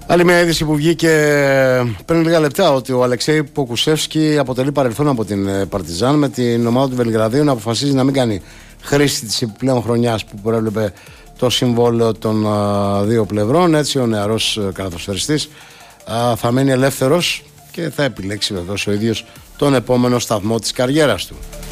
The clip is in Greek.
Άλλη μια είδηση που βγήκε πριν λίγα λεπτά, ότι ο Αλεξέη Ποκουσεύσκι αποτελεί παρελθόν από την Παρτιζάν, με την ομάδα του Βελιγραδίου να αποφασίζει να μην κάνει χρήση της επιπλέον χρονιάς που προέβλεπε το συμβόλαιο των δύο πλευρών. Έτσι ο νεαρός καλαθοσφαιριστής θα μείνει ελεύθερος και θα επιλέξει βεβαίως ο ίδιος τον επόμενο σταθμό της καριέρας του.